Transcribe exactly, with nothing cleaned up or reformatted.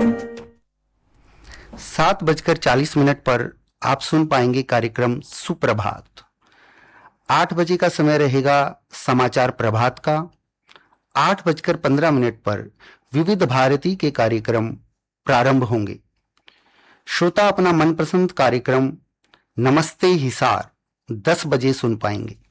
सात बजकर चालीस मिनट पर आप सुन पाएंगे कार्यक्रम सुप्रभात। आठ बजे का समय रहेगा समाचार प्रभात का। आठ बजकर पंद्रह मिनट पर विविध भारती के कार्यक्रम प्रारंभ होंगे। श्रोता अपना मनपसंद कार्यक्रम नमस्ते हिसार दस बजे सुन पाएंगे।